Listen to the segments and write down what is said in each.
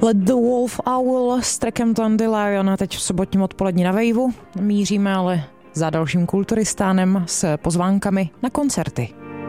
Let the Wolf Owl s trackem Dandelion teď v sobotním odpolední na Waveu. Míříme ale za dalším kulturistánem s pozvánkami na koncerty.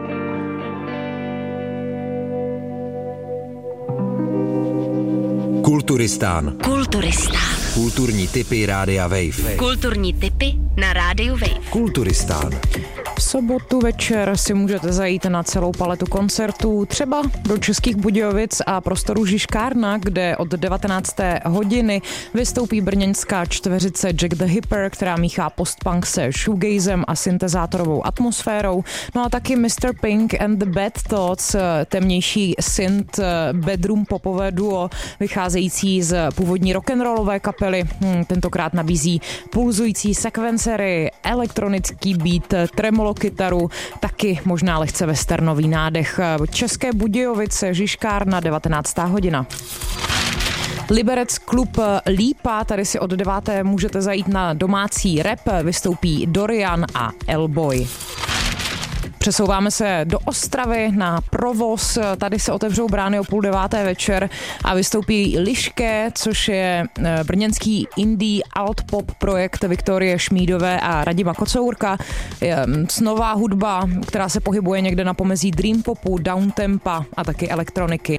Kulturistán. Kulturní tipy Rádia Wave. Kulturní tipy na Rádiu Wave. Kulturistán. V sobotu večer si můžete zajít na celou paletu koncertů, třeba do Českých Budějovic a prostoru Žižkárna, kde od 19. hodiny vystoupí brněnská čtveřice Jack the Hipper, která míchá postpunk se shoegazem a syntezátorovou atmosférou. No a taky Mr. Pink and the Bad Thoughts, temnější synth bedroom popové duo, vycházející z původní rock'n'rollové kapely. Tentokrát nabízí pulzující sekvencery, elektronický beat, tremolo kytaru, taky možná lehce westernový nádech. České Budějovice, Žižkárna, 19. hodina. Liberec klub Lípa, tady si od 9. můžete zajít na domácí rap, vystoupí Dorian a Elboy. Přesouváme se do Ostravy na provoz, tady se otevřou brány o 8:30 večer a vystoupí Lišké, což je brněnský indie alt-pop projekt Viktorie Šmídové a Radima Kocourka. Nová hudba, která se pohybuje někde na pomezí dream popu, downtempa a taky elektroniky.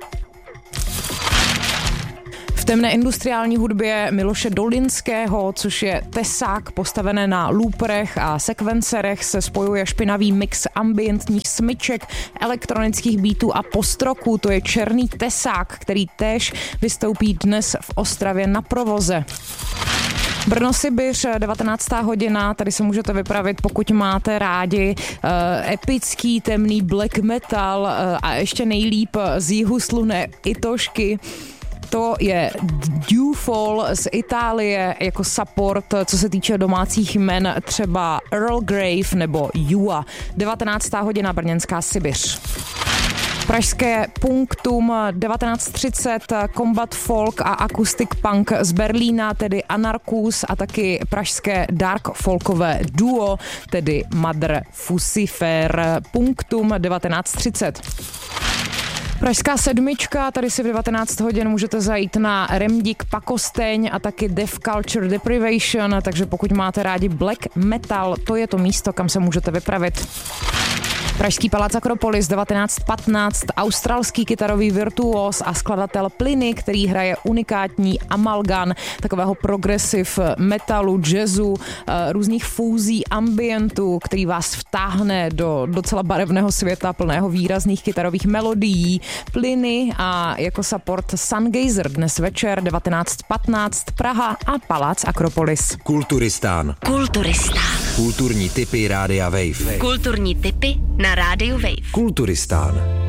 V temné industriální hudbě Miloše Dolinského, což je tesák postavené na looperech a sekvencerech, se spojuje špinavý mix ambientních smyček, elektronických beatů a postroků. To je černý tesák, který též vystoupí dnes v Ostravě na provoze. Brno Sibiř, 19. hodina, tady se můžete vypravit, pokud máte rádi epický temný black metal a ještě nejlíp z jihu slunné Itošky. To je Dewfall z Itálie jako support, co se týče domácích jmen, třeba Earl Grave nebo Jua. 19. hodina, brněnská Sibiř. Pražské Punktum 19:30, Combat Folk a Acoustic Punk z Berlína, tedy Anarchus, a taky pražské dark folkové duo, tedy Mother Fusifer. Punktum 19:30. Pražská sedmička, tady si v 19 hodin můžete zajít na Remdík Pakosteň a taky Deaf Culture Deprivation, takže pokud máte rádi black metal, to je to místo, kam se můžete vypravit. Pražský palác Akropolis 19:15, australský kytarový virtuós a skladatel Pliny, který hraje unikátní amalgam takového progressive metalu, jazzu, různých fúzí, ambientů, který vás vtáhne do docela barevného světa plného výrazných kytarových melodií. Pliny a jako support Sungazer dnes večer 19:15, Praha a palác Akropolis. Kulturistán. Kulturní tipy Rádia Wave. Kulturní tipy na Rádiu Wave. Kulturistán.